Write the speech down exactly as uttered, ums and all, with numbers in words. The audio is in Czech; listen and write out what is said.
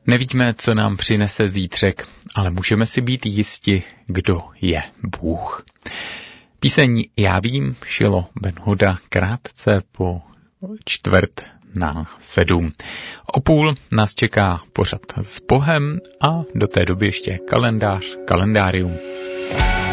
Nevíme, co nám přinese zítřek, ale můžeme si být jisti, kdo je Bůh. Píseň Já vím šilo Ben Huda krátce po čtvrt na sedm. O půl nás čeká pořad s Bohem a do té doby ještě kalendář, kalendárium.